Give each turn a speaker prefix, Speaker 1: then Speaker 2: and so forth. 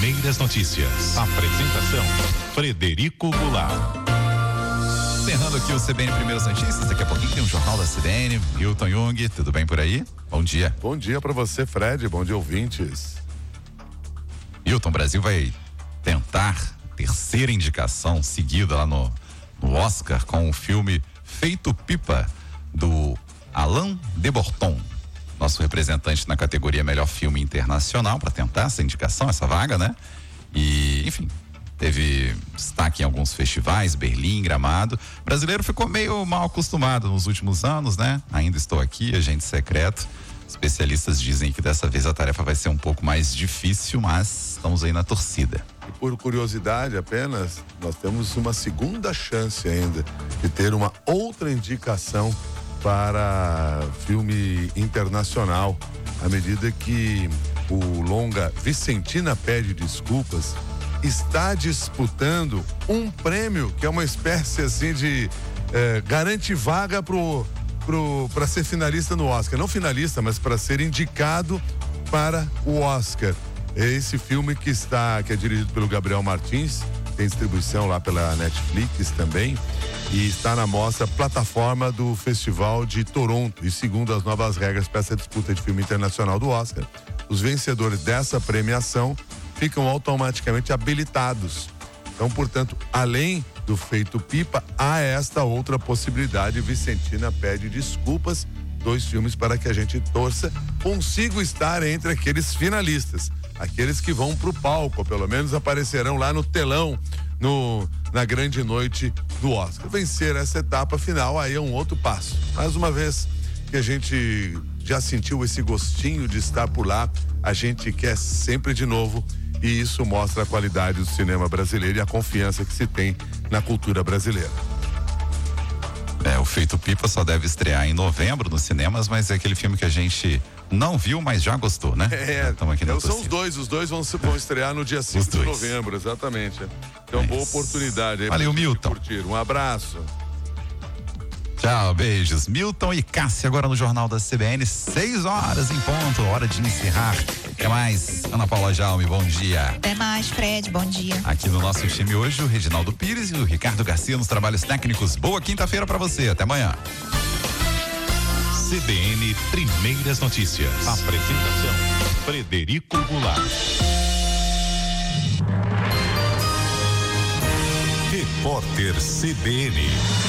Speaker 1: Primeiras Notícias. Apresentação: Frederico Goulart.
Speaker 2: Encerrando aqui o CBN Primeiras Notícias, daqui a pouquinho tem um Jornal da CBN. Hilton Jung, tudo bem por aí? Bom dia.
Speaker 3: Bom dia para você, Fred, bom dia, ouvintes.
Speaker 2: Hilton, o Brasil vai tentar terceira indicação seguida lá no Oscar com o filme Feito Pipa, do Alain de Botton, nosso representante na categoria Melhor Filme Internacional, para tentar essa indicação, essa vaga, né? E, enfim, teve destaque em alguns festivais, Berlim, Gramado. O brasileiro ficou meio mal acostumado nos últimos anos, né? Ainda Estou Aqui, Agente Secreto. Especialistas dizem que dessa vez a tarefa vai ser um pouco mais difícil, mas estamos aí na torcida.
Speaker 3: E por curiosidade apenas, nós temos uma segunda chance ainda de ter uma outra indicação para filme internacional, à medida que o longa Vicentina Pede Desculpas está disputando um prêmio que é uma espécie assim de garante vaga para ser finalista no Oscar, não finalista, mas para ser indicado para o Oscar. É esse filme que é dirigido pelo Gabriel Martins, tem distribuição lá pela Netflix também, e está na mostra plataforma do Festival de Toronto. E segundo as novas regras para essa disputa de filme internacional do Oscar, os vencedores dessa premiação ficam automaticamente habilitados. Então, portanto, além do Feito Pipa, há esta outra possibilidade. Vicentina Pede Desculpas, 2 filmes para que a gente torça, consiga estar entre aqueles finalistas, aqueles que vão pro palco, ou pelo menos aparecerão lá no telão, na grande noite do Oscar. Vencer essa etapa final aí é um outro passo. Mais uma vez que a gente já sentiu esse gostinho de estar por lá, a gente quer sempre de novo, e isso mostra a qualidade do cinema brasileiro e a confiança que se tem na cultura brasileira.
Speaker 2: O Feito Pipa só deve estrear em novembro nos cinemas, mas é aquele filme que a gente não viu, mas já gostou, né?
Speaker 3: São os dois vão estrear no dia 5 de novembro, exatamente. Então, boa oportunidade aí.
Speaker 2: Valeu, Milton.
Speaker 3: Curtir. Um abraço.
Speaker 2: Tchau, beijos. Milton e Cássia agora no Jornal da CBN, 6 horas em ponto, hora de encerrar. Até mais, Ana Paula Jaume, bom dia.
Speaker 4: Até mais, Fred, bom dia.
Speaker 2: Aqui no nosso time hoje, o Reginaldo Pires e o Ricardo Garcia nos trabalhos técnicos. Boa quinta-feira pra você, até amanhã.
Speaker 1: CBN Primeiras Notícias. Apresentação: Frederico Goulart. Repórter CBN.